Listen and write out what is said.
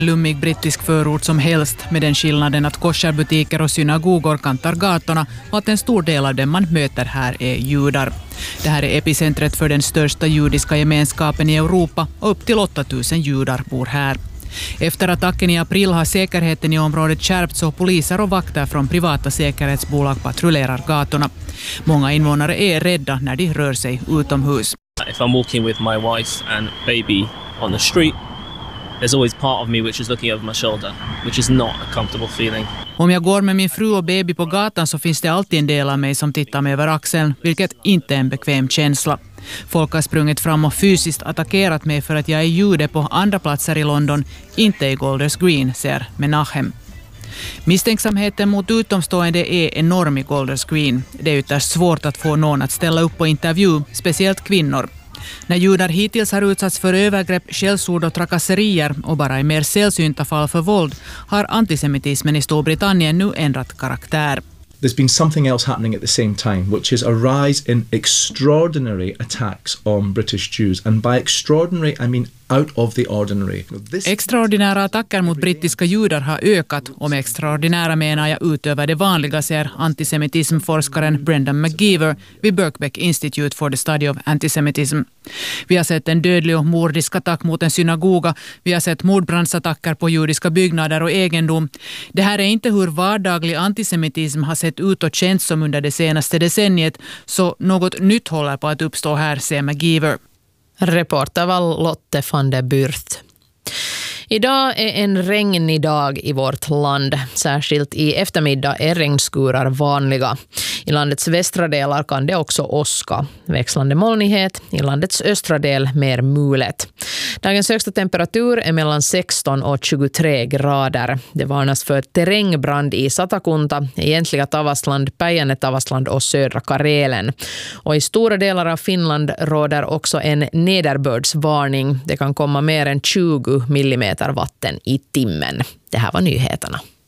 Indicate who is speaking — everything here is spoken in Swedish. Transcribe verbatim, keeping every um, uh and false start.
Speaker 1: lummig brittisk förort som helst, med den skillnaden att kosharbutiker och synagogor kantar gatorna och att en stor del av dem man möter här är judar. Det här är epicentret för den största judiska gemenskapen i Europa och upp till åtta tusen judar bor här. Efter attacken i april har säkerheten i området skärpts och poliser och vakter från privata säkerhetsbolag patrullerar gatorna. Många invånare är rädda när de rör sig utomhus.
Speaker 2: If I'm walking with my wife and baby on the street, there's always part of me which is looking over my shoulder, which is not a comfortable feeling.
Speaker 1: Om jag går med min fru och baby på gatan så finns det alltid en del av mig som tittar mig över axeln, vilket inte är en bekväm känsla. Folk har sprungit fram och fysiskt attackerat mig för att jag är jude på andra platser i London, inte i Golders Green, säger Menahem. Misstänksamheten mot utomstående är enorm i Golders Green. Det är ytterst svårt att få någon att ställa upp på intervju, speciellt kvinnor. När judar hittills har utsatts för övergrepp, skällsord och trakasserier och bara i mer sällsynta fall för våld har antisemitismen i Storbritannien nu ändrat karaktär.
Speaker 3: There's been something else happening at the same time, which is a rise in extraordinary attacks on British Jews. And by extraordinary, I mean out of the ordinary.
Speaker 1: This... Extraordinära attacker mot brittiska judar har ökat, och med extraordinära menar jag utöver det vanliga, säger antisemitismforskaren Brendan McGeever vid Birkbeck Institute for the Study of Antisemitism. Vi har sett en dödlig och mordisk attack mot en synagoga. Vi har sett mordbrandsattacker på judiska byggnader och egendom. Det här är inte hur vardaglig antisemitism har sett ut och känts som under det senaste decenniet, så något nytt håller på att uppstå här, säger McGeever.
Speaker 4: Reporter var Lotte van der Burth. Idag är en regnig dag i vårt land. Särskilt i eftermiddag är regnskurar vanliga. I landets västra delar kan det också åska. Växlande molnighet, i landets östra del mer mulet. Dagens högsta temperatur är mellan sexton och tjugotre grader. Det varnas för terrängbrand i Satakunta, egentliga Tavastland, Päijänne-Tavastland och södra Karelen. Och i stora delar av Finland råder också en nederbördsvarning. Det kan komma mer än tjugo millimeter vatten i timmen. Det här var nyheterna.